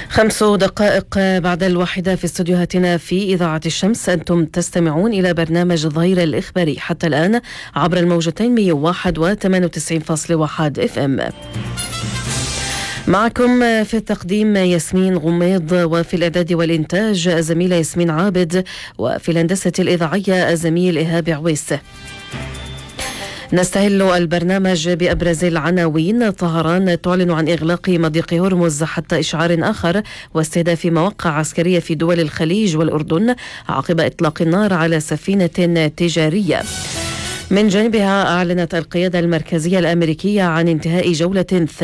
5 دقائق بعد 1 في استديوهاتنا في إذاعة الشمس. أنتم تستمعون إلى برنامج الظهير الإخباري حتى الآن عبر الموجتين 101 و 98.1 FM. معكم في التقديم ياسمين غميض، وفي الإعداد والإنتاج الزميلة ياسمين عابد، وفي الهندسة الإذاعية الزميل إيهاب عويس. نستهل البرنامج بأبرز العناوين. طهران تعلن عن إغلاق مضيق هرمز حتى إشعار آخر، واستهداف مواقع عسكرية في دول الخليج والأردن عقب إطلاق النار على سفينة تجارية. من جانبها أعلنت القيادة المركزية الأمريكية عن انتهاء جولة